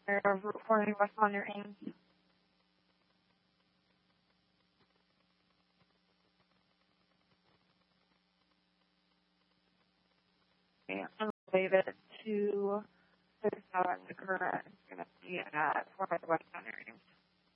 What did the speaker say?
of Route 40 West on your Ames. And leave it to 37. The current is going to be at 4 West on your Ames.